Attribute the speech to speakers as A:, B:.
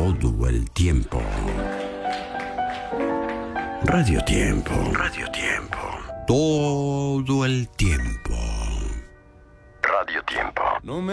A: todo el tiempo. Radio Tiempo. Radio Tiempo. Todo el tiempo. Radio Tiempo. No me